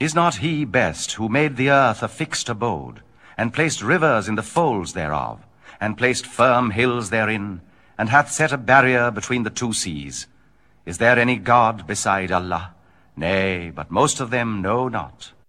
Is not he best who made the earth a fixed abode, and placed rivers in the folds thereof, and placed firm hills therein, and hath set a barrier between the two seas? Is there any God beside Allah? Nay, but most of them know not.